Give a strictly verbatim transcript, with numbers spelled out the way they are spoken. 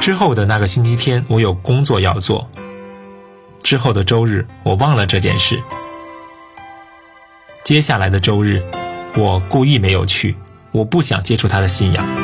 之后的那个星期天我有工作要做，之后的周日我忘了这件事。接下来的周日我故意没有去，我不想接触他的信仰。